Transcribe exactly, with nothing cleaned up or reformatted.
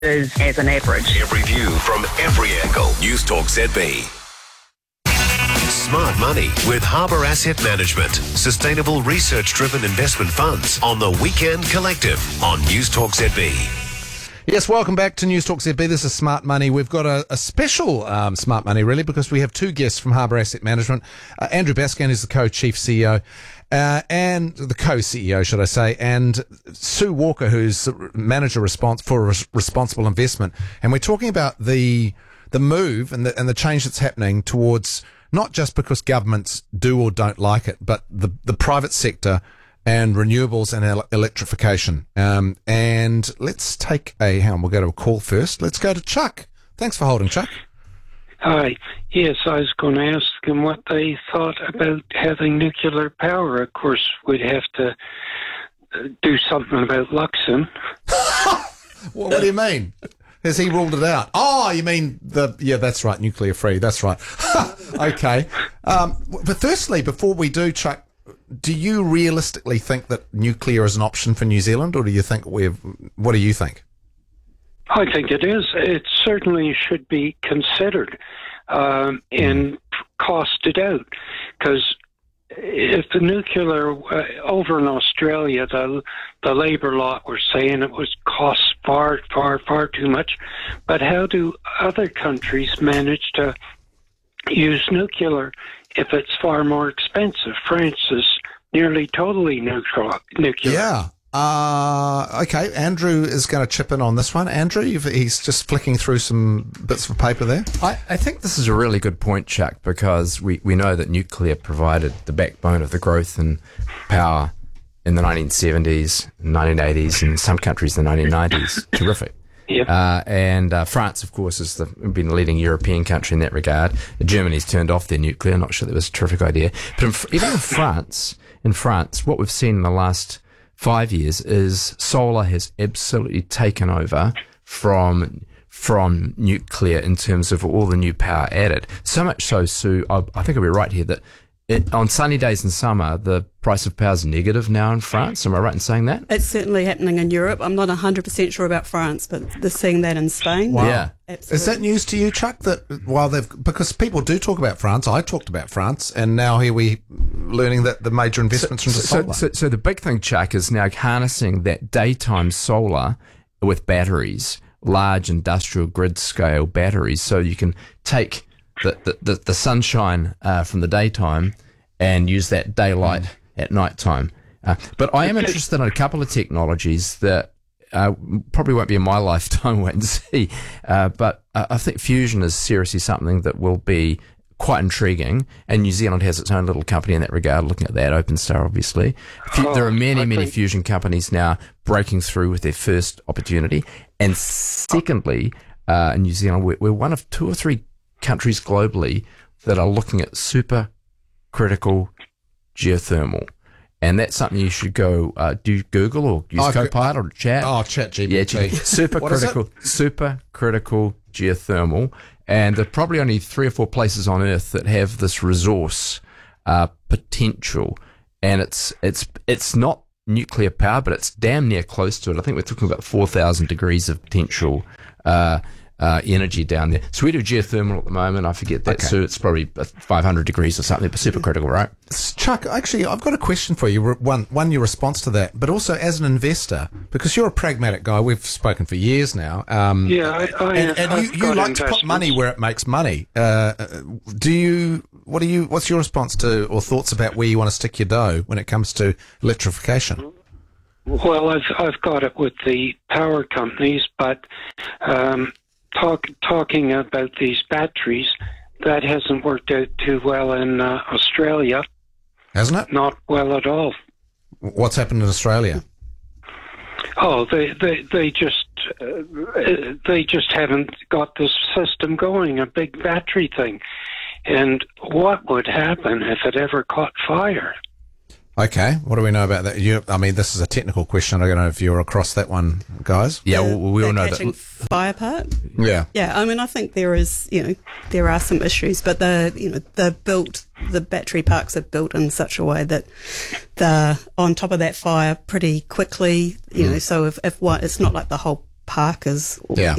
as an average. Every view from every angle. News Talk Z B. Smart Money with Harbour Asset Management. Sustainable research-driven investment funds on the Weekend Collective on News Talk Z B. Yes, welcome back to News Talk Z B. This is Smart Money. We've got a, a special um, Smart Money, really, because we have two guests from Harbour Asset Management. Uh, Andrew Bascan is the co-chief C E O, uh, and the co-C E O, should I say, and Sue Walker, who's manager response for res- responsible investment. And we're talking about the the move and the and the change that's happening towards not just because governments do or don't like it, but the the private sector and renewables and el- electrification. Um, and let's take a, hang on, we'll go to a call first. Let's go to Chuck. Thanks for holding, Chuck. Hi. Yes, I was going to ask them what they thought about having nuclear power. Of course, we'd have to do something about Luxon. Well, what do you mean? Has he ruled it out? Oh, you mean the, yeah, that's right, nuclear free, that's right. Okay. Um, but firstly, before we do, Chuck, do you realistically think that nuclear is an option for New Zealand, or do you think we've, what do you think? I think it is. It certainly should be considered um, and costed out, because if the nuclear uh, over in Australia, the the Labour lot were saying it was cost far, far, far too much. But how do other countries manage to use nuclear if it's far more expensive? France is nearly totally neutral, nuclear. Yeah. Uh, okay, Andrew is going to chip in on this one. Andrew, you've, he's just flicking through some bits of paper there. I, I think this is a really good point, Chuck, because we, we know that nuclear provided the backbone of the growth in power in the nineteen seventies, nineteen eighties, and in some countries the nineteen nineties. Terrific. Yep. Uh, and uh, France, of course, has the, been the leading European country in that regard. Germany's turned off their nuclear. Not sure that was a terrific idea. But in, even in France, in France, what we've seen in the last five years is solar has absolutely taken over from from nuclear in terms of all the new power added. So much so, Sue, I, I think I'll be right here, that it, on sunny days in summer, the price of power is negative now in France. Am I right in saying that? It's certainly happening in Europe. I'm not one hundred percent sure about France, but they're seeing that in Spain. Wow. Yeah. Absolutely. Is that news to you, Chuck? That while they've, because people do talk about France, I talked about France, and now here we learning that the major investments so, into so, solar. So, so the big thing, Chuck, is now harnessing that daytime solar with batteries, large industrial grid scale batteries, so you can take the the, the, the sunshine uh, from the daytime and use that daylight mm. at night time. Uh, but I am interested in a couple of technologies that uh, probably won't be in my lifetime, wait and see. Uh, but uh, I think fusion is seriously something that will be quite intriguing, and New Zealand has its own little company in that regard, looking at that, OpenStar, obviously. Oh, there are many, many fusion companies now breaking through with their first opportunity. And secondly, uh, in New Zealand, we're, we're one of two or three countries globally that are looking at super critical geothermal. And that's something you should go uh, do Google or use oh, Copilot or Chat. Oh, Chat G P T. Yeah, super critical, super critical geothermal. And there are probably only three or four places on Earth that have this resource uh, potential. And it's it's it's not nuclear power, but it's damn near close to it. I think we're talking about four thousand degrees of potential uh Uh, energy down there. So we do geothermal at the moment. I forget that, okay. So it's probably five hundred degrees or something, but super critical, right? Chuck, actually, I've got a question for you. One, one, your response to that, but also as an investor, because you're a pragmatic guy. We've spoken for years now. Um, yeah, I, I, and, and you, you like to put money where it makes money. Uh, do you? What do you? What's your response to or thoughts about where you want to stick your dough when it comes to electrification? Well, I've I've got it with the power companies, but. Um, Talk, talking about these batteries, that hasn't worked out too well in uh, Australia. Hasn't it? Not well at all. What's happened in Australia? Oh, they they they just uh, they just haven't got this system going, a big battery thing. And what would happen if it ever caught fire? Okay, what do we know about that? You, I mean, this is a technical question. I don't know if you're across that one, guys. Yeah, the, we, we all know catching that. Fire part. Yeah, yeah. I mean, I think there is, you know, there are some issues, but the, you know, they're built. The battery parks are built in such a way that they're on top of that fire pretty quickly. You mm. know, so if if one, it's not like the whole parkers, Yeah.